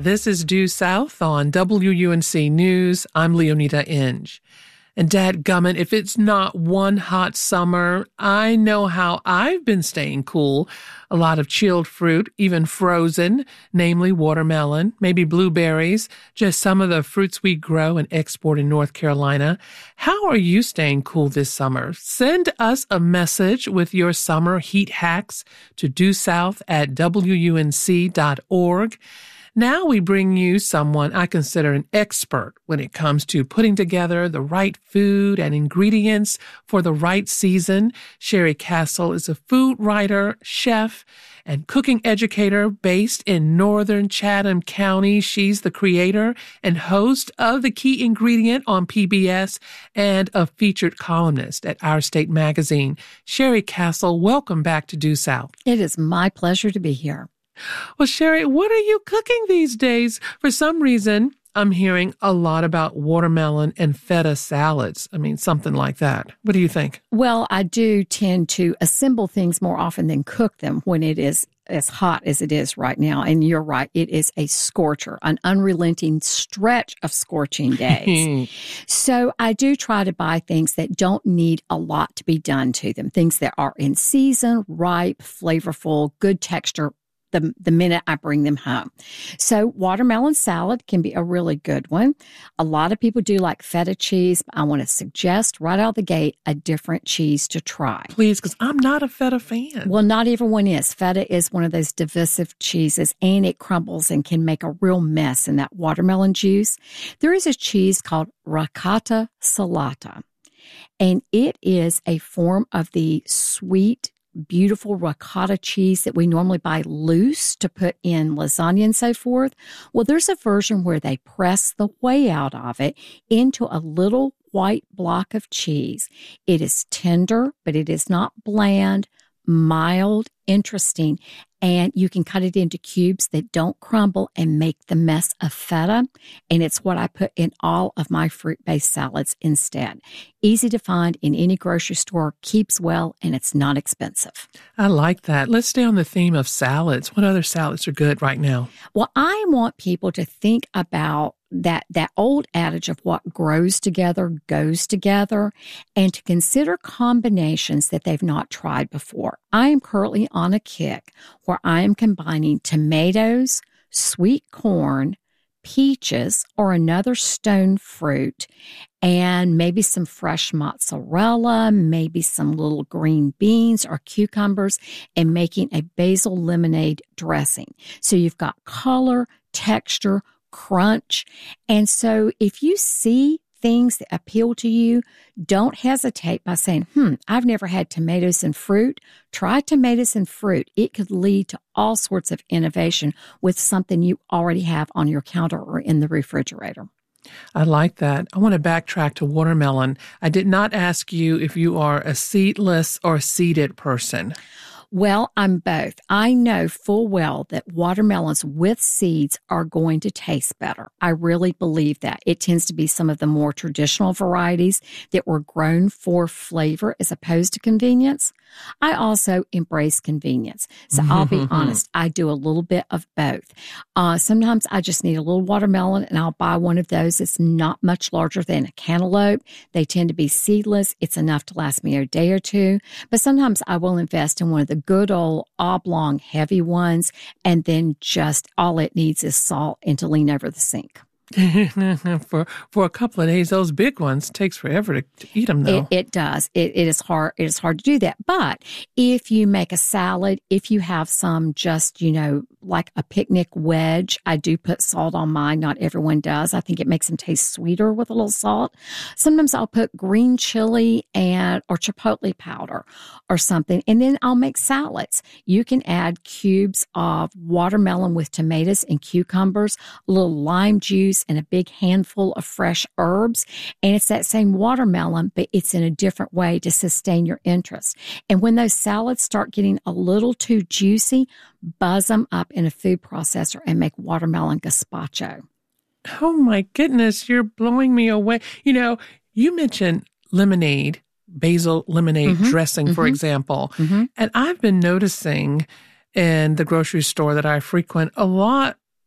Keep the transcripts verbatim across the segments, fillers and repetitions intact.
This is Due South on W U N C News. I'm Leonita Inge. And dadgummit, if it's not one hot summer, I know how I've been staying cool. A lot of chilled fruit, even frozen, namely watermelon, maybe blueberries, just some of the fruits we grow and export in North Carolina. How are you staying cool this summer? Send us a message with your summer heat hacks to due south at W U N C dot org. Now we bring you someone I consider an expert when it comes to putting together the right food and ingredients for the right season. Sherry Castle is a food writer, chef, and cooking educator based in northern Chatham County. She's the creator and host of The Key Ingredient on P B S and a featured columnist at Our State Magazine. Sherry Castle, welcome back to Due South. It is my pleasure to be here. Well, Sherry, what are you cooking these days? For some reason, I'm hearing a lot about watermelon and feta salads. I mean, something like that. What do you think? Well, I do tend to assemble things more often than cook them when it is as hot as it is right now. And you're right, it is a scorcher, an unrelenting stretch of scorching days. So I do try to buy things that don't need a lot to be done to them, things that are in season, ripe, flavorful, good texture, the the minute I bring them home. So watermelon salad can be a really good one. A lot of people do like feta cheese, but I want to suggest right out of the gate a different cheese to try. Please, because I'm not a feta fan. Well, not everyone is. Feta is one of those divisive cheeses, and it crumbles and can make a real mess in that watermelon juice. There is a cheese called ricotta salata, and it is a form of the sweet, beautiful ricotta cheese that we normally buy loose to put in lasagna and so forth. Well, there's a version where they press the whey out of it into a little white block of cheese. It is tender, but it is not bland, mild, interesting, and you can cut it into cubes that don't crumble and make the mess of feta, and it's what I put in all of my fruit-based salads instead. Easy to find in any grocery store, keeps well, and it's not expensive. I like that. Let's stay on the theme of salads. What other salads are good right now? Well, I want people to think about that that old adage of what grows together goes together, and to consider combinations that they've not tried before. I am currently on a kick where I am combining tomatoes, sweet corn, peaches, or another stone fruit, and maybe some fresh mozzarella, maybe some little green beans or cucumbers, and making a basil lemonade dressing. So you've got color, texture, crunch. And so if you see things that appeal to you, don't hesitate by saying, hmm, I've never had tomatoes and fruit. Try tomatoes and fruit. It could lead to all sorts of innovation with something you already have on your counter or in the refrigerator. I like that. I want to backtrack to watermelon. I did not ask you if you are a seedless or seeded person. Well, I'm both. I know full well that watermelons with seeds are going to taste better. I really believe that. It tends to be some of the more traditional varieties that were grown for flavor as opposed to convenience. I also embrace convenience. So I'll be honest, I do a little bit of both. Uh, sometimes I just need a little watermelon and I'll buy one of those. It's not much larger than a cantaloupe. They tend to be seedless. It's enough to last me a day or two. But sometimes I will invest in one of the good old oblong heavy ones, and then just all it needs is salt and to lean over the sink. for for a couple of days, those big ones takes forever to, to eat them, though. It, it does. It, it is hard. It is hard to do that. But if you make a salad, if you have some just, you know, like a picnic wedge, I do put salt on mine. Not everyone does. I think it makes them taste sweeter with a little salt. Sometimes I'll put green chili and or chipotle powder or something, and then I'll make salads. You can add cubes of watermelon with tomatoes and cucumbers, a little lime juice, and a big handful of fresh herbs. And it's that same watermelon, but it's in a different way to sustain your interest. And when those salads start getting a little too juicy, buzz them up in a food processor and make watermelon gazpacho. Oh my goodness, you're blowing me away. You know, you mentioned lemonade, basil lemonade Mm-hmm. dressing, Mm-hmm. for example. Mm-hmm. And I've been noticing in the grocery store that I frequent a lot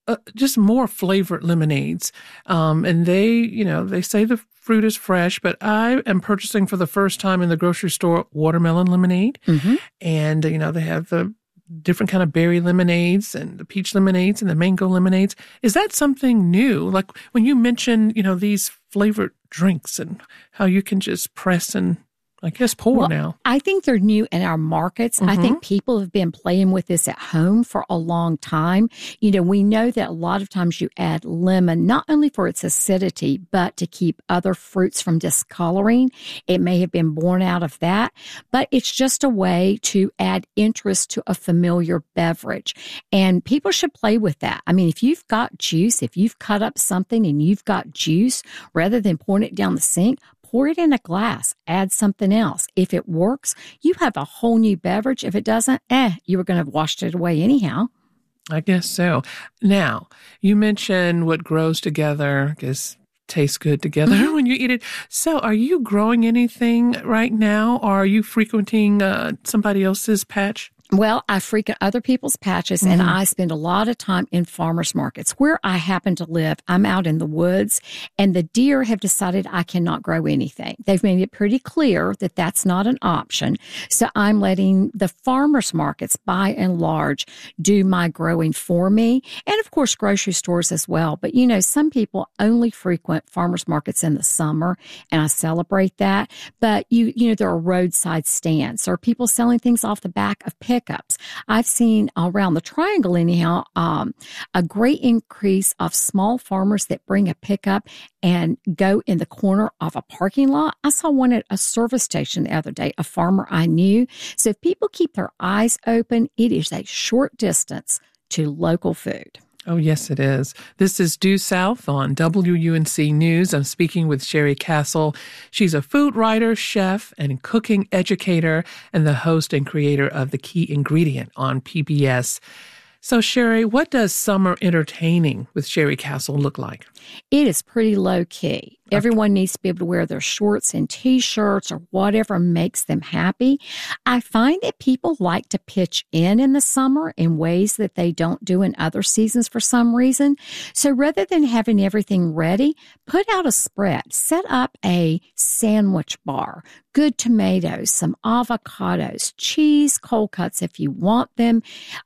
uh, just more flavored lemonades. Um, and they, you know, they say the fruit is fresh, but I am purchasing for the first time in the grocery store watermelon lemonade. Mm-hmm. And, you know, they have the different kind of berry lemonades and the peach lemonades and the mango lemonades. Is that something new? Like when you mention, you know, these flavored drinks and how you can just press and I guess pour well, now. I think they're new in our markets. Mm-hmm. I think people have been playing with this at home for a long time. You know, we know that a lot of times you add lemon, not only for its acidity, but to keep other fruits from discoloring. It may have been born out of that, but it's just a way to add interest to a familiar beverage. And people should play with that. I mean, if you've got juice, if you've cut up something and you've got juice, rather than pouring it down the sink, pour it in a glass, add something else. If it works, you have a whole new beverage. If it doesn't, eh, you were going to have washed it away anyhow. I guess so. Now, you mentioned what grows together, because tastes good together mm-hmm. when you eat it. So are you growing anything right now, or are you frequenting uh, somebody else's patch? Well, I frequent other people's patches, mm-hmm. and I spend a lot of time in farmers markets. Where I happen to live, I'm out in the woods, and the deer have decided I cannot grow anything. They've made it pretty clear that that's not an option. So I'm letting the farmers markets, by and large, do my growing for me, and of course, grocery stores as well. But, you know, some people only frequent farmers markets in the summer, and I celebrate that. But, you, you know, there are roadside stands or people selling things off the back of pickups. I've seen around the triangle anyhow, um, a great increase of small farmers that bring a pickup and go in the corner of a parking lot. I saw one at a service station the other day, a farmer I knew. So if people keep their eyes open, it is a short distance to local food. Oh, yes, it is. This is Due South on W U N C News. I'm speaking with Sherry Castle. She's a food writer, chef, and cooking educator, and the host and creator of The Key Ingredient on P B S. So, Sherry, what does summer entertaining with Sherry Castle look like? It is pretty low key. Okay. Everyone needs to be able to wear their shorts and T-shirts or whatever makes them happy. I find that people like to pitch in in the summer in ways that they don't do in other seasons for some reason. So rather than having everything ready, put out a spread. Set up a sandwich bar, good tomatoes, some avocados, cheese, cold cuts if you want them,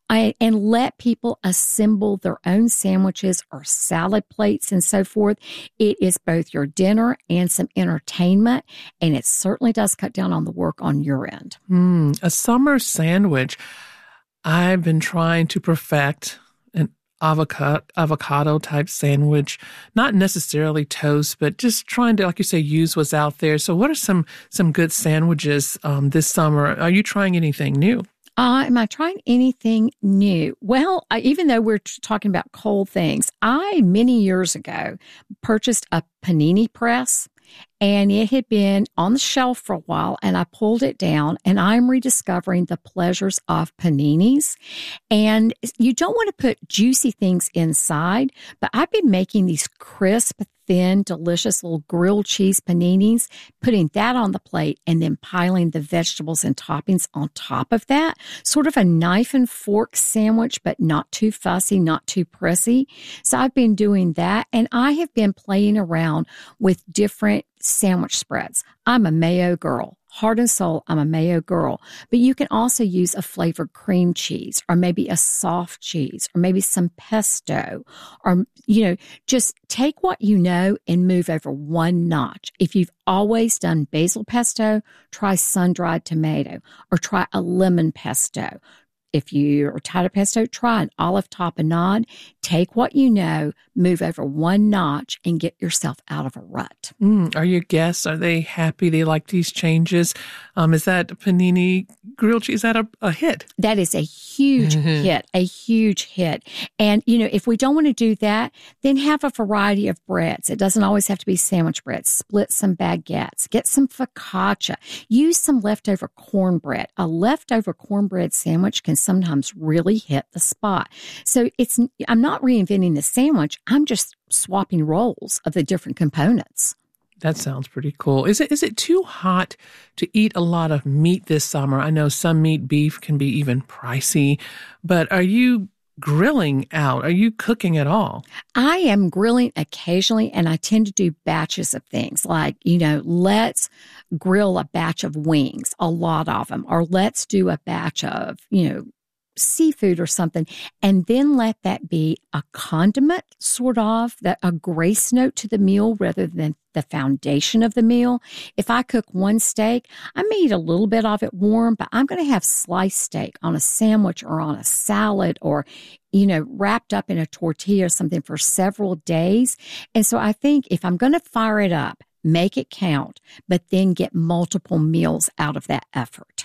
and let people assemble their own sandwiches or salad plates and so forth. It is both your dinner and some entertainment, and it certainly does cut down on the work on your end. Mm, a summer sandwich. I've been trying to perfect an avocado avocado type sandwich, not necessarily toast, but just trying to, like you say, use what's out there. So what are some some good sandwiches um, this summer? Are you trying anything new? Uh, am I trying anything new? Well, I, even though we're t- talking about cold things, I, many years ago, purchased a panini press, and it had been on the shelf for a while, and I pulled it down, and I'm rediscovering the pleasures of paninis. And you don't want to put juicy things inside, but I've been making these crisp, thin, delicious little grilled cheese paninis, putting that on the plate and then piling the vegetables and toppings on top of that. Sort of a knife and fork sandwich, but not too fussy, not too prissy. So I've been doing that, and I have been playing around with different sandwich spreads. I'm a mayo girl. Heart and soul, I'm a mayo girl. But you can also use a flavored cream cheese or maybe a soft cheese or maybe some pesto or, you know, just take what you know and move over one notch. If you've always done basil pesto, try sun-dried tomato or try a lemon pesto. If you're tired of pesto, try an olive tapenade. Take what you know, move over one notch, and get yourself out of a rut. Mm, are your guests, are they happy? They like these changes? Um, is that panini grilled cheese, is that a, a hit? That is a huge hit, a huge hit. And, you know, if we don't want to do that, then have a variety of breads. It doesn't always have to be sandwich bread. Split some baguettes. Get some focaccia. Use some leftover cornbread. A leftover cornbread sandwich can sometimes really hit the spot. So it's, I'm not reinventing the sandwich. I'm just swapping roles of the different components. That sounds pretty cool. Is it is it too hot to eat a lot of meat this summer? I know some meat, beef can be even pricey, but are you grilling out? Are you cooking at all? I am grilling occasionally, and I tend to do batches of things like, you know, let's grill a batch of wings, a lot of them, or let's do a batch of, you know, seafood or something, and then let that be a condiment, sort of, that a grace note to the meal rather than the foundation of the meal. If I cook one steak, I may eat a little bit of it warm, but I'm going to have sliced steak on a sandwich or on a salad or, you know, wrapped up in a tortilla or something for several days. And so I think if I'm going to fire it up, make it count, but then get multiple meals out of that effort.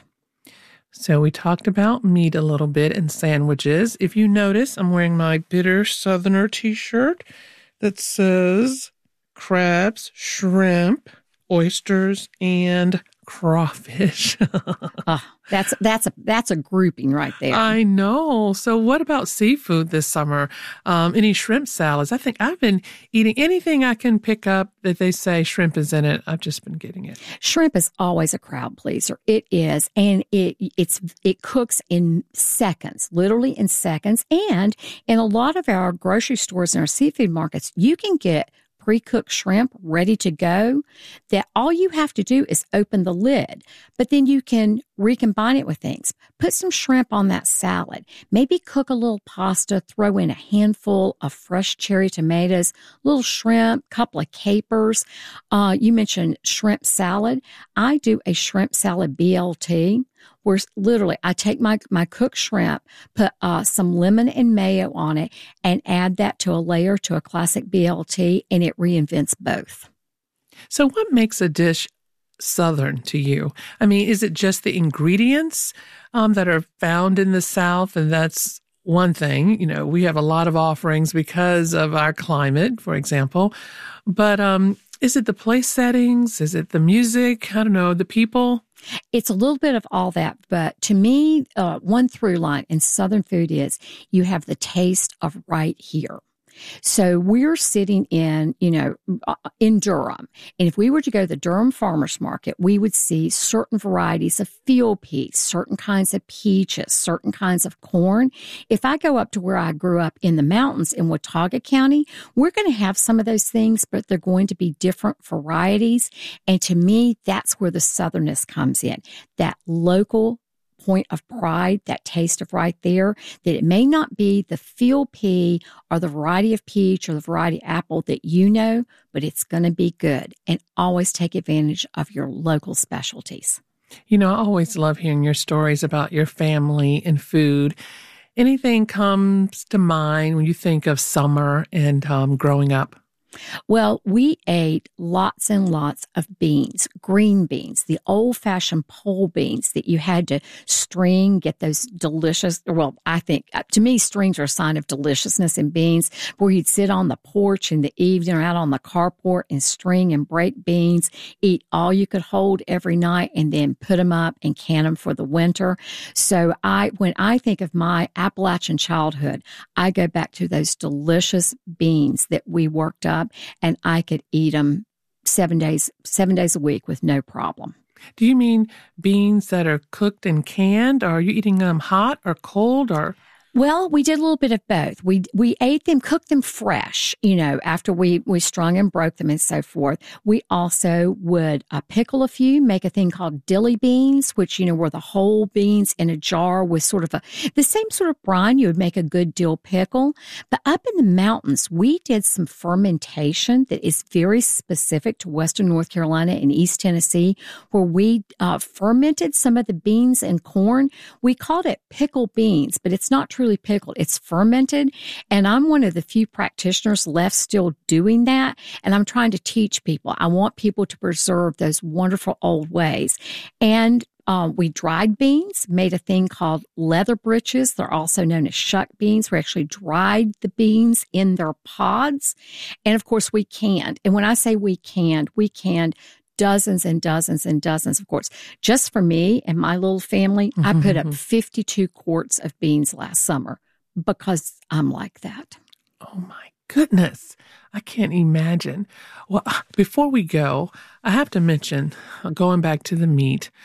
So we talked about meat a little bit and sandwiches. If you notice, I'm wearing my Bitter Southerner t-shirt that says crabs, shrimp, oysters, and crawfish. oh, that's that's a that's a grouping right there. I know. So what about seafood this summer? Um, any shrimp salads? I think I've been eating anything I can pick up that they say shrimp is in it. I've just been getting it. Shrimp is always a crowd pleaser. It is, and it it's it cooks in seconds, literally in seconds. And in a lot of our grocery stores and our seafood markets, you can get pre-cooked shrimp ready to go, that all you have to do is open the lid, but then you can recombine it with things. Put some shrimp on that salad, maybe cook a little pasta, throw in a handful of fresh cherry tomatoes, little shrimp, couple of capers. Uh, you mentioned shrimp salad. I do a shrimp salad B L T, where literally I take my, my cooked shrimp, put uh, some lemon and mayo on it, and add that to a layer to a classic B L T, and it reinvents both. So what makes a dish Southern to you? I mean, is it just the ingredients um, that are found in the South? And that's one thing. You know, we have a lot of offerings because of our climate, for example. But um, is it the place settings? Is it the music? I don't know, the people? It's a little bit of all that, but to me, uh, one through line in Southern food is you have the taste of right here. So we're sitting in, you know, in Durham. And if we were to go to the Durham Farmers Market, we would see certain varieties of field peas, certain kinds of peaches, certain kinds of corn. If I go up to where I grew up in the mountains in Watauga County, we're going to have some of those things, but they're going to be different varieties. And to me, that's where the Southernness comes in, that local point of pride, that taste of right there, that it may not be the field pea or the variety of peach or the variety of apple that you know, but it's going to be good. And always take advantage of your local specialties. You know, I always love hearing your stories about your family and food. Anything comes to mind when you think of summer and um, growing up? Well, we ate lots and lots of beans, green beans, the old-fashioned pole beans that you had to string, get those delicious, well, I think, to me, strings are a sign of deliciousness in beans, where you'd sit on the porch in the evening or out on the carport and string and break beans, eat all you could hold every night, and then put them up and can them for the winter. So I, when I think of my Appalachian childhood, I go back to those delicious beans that we worked up, and I could eat them seven days, seven days a week with no problem. Do you mean beans that are cooked and canned? Or are you eating them hot or cold or? Well, we did a little bit of both. We we ate them, cooked them fresh, you know, after we, we strung and broke them and so forth. We also would uh, pickle a few, make a thing called dilly beans, which, you know, were the whole beans in a jar with sort of a, the same sort of brine you would make a good dill pickle. But up in the mountains, we did some fermentation that is very specific to Western North Carolina and East Tennessee, where we uh, fermented some of the beans and corn. We called it pickle beans, but it's not true pickled. It's fermented. And I'm one of the few practitioners left still doing that. And I'm trying to teach people. I want people to preserve those wonderful old ways. And uh, we dried beans, made a thing called leather britches. They're also known as shuck beans. We actually dried the beans in their pods. And of course, we canned. And when I say we canned, we canned dozens and dozens and dozens, of course. Just for me and my little family, mm-hmm. I put up fifty-two quarts of beans last summer because I'm like that. Oh, my goodness. I can't imagine. Well, before we go, I have to mention, going back to the meat,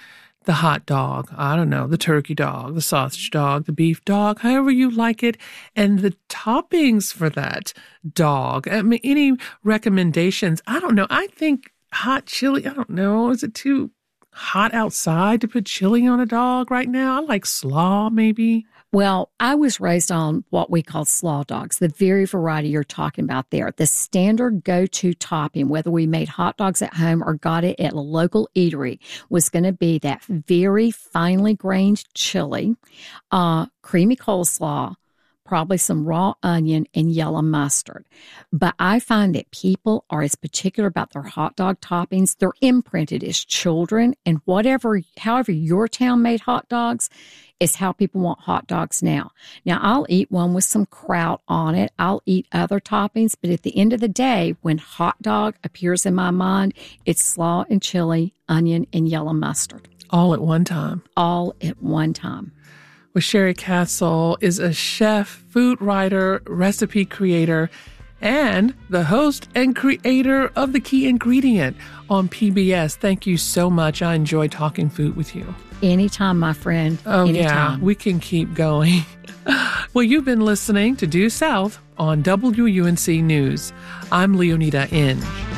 the hot dog, I don't know, the turkey dog, the sausage dog, the beef dog, however you like it, and the toppings for that dog. I mean, any recommendations? I don't know. I think hot chili, I don't know. Is it too hot outside to put chili on a dog right now? I like slaw, maybe. Well, I was raised on what we call slaw dogs, the very variety you're talking about there. The standard go-to topping, whether we made hot dogs at home or got it at a local eatery, was going to be that very finely grained chili, uh, creamy coleslaw, probably some raw onion and yellow mustard. But I find that people are as particular about their hot dog toppings. They're imprinted as children, and whatever, however your town made hot dogs is how people want hot dogs now. Now, I'll eat one with some kraut on it. I'll eat other toppings, but at the end of the day, when hot dog appears in my mind, it's slaw and chili, onion and yellow mustard. All at one time. All at one time. Well, Sherry Castle is a chef, food writer, recipe creator, and the host and creator of The Key Ingredient on P B S. Thank you so much. I enjoy talking food with you. Anytime, my friend. Oh, Anytime. Yeah, we can keep going. Well, you've been listening to Due South on W U N C News. I'm Leonida Inge.